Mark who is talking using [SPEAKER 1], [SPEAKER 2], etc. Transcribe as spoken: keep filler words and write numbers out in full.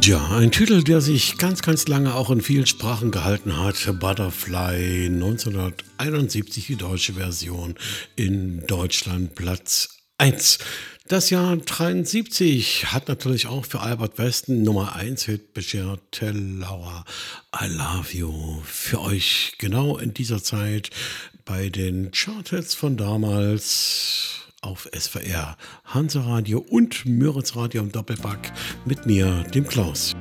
[SPEAKER 1] Ja, ein Titel, der sich ganz, ganz lange auch in vielen Sprachen gehalten hat. Butterfly, neunzehnhunderteinundsiebzig die deutsche Version, in Deutschland Platz eins. Das Jahr dreiundsiebzig hat natürlich auch für Albert Weston Nummer eins Hit beschert. Tell Laura I Love You. Für euch genau in dieser Zeit bei den Charthits von damals auf S W R, Hansa Radio und Müritz Radio im Doppelpack mit mir, dem Klaus.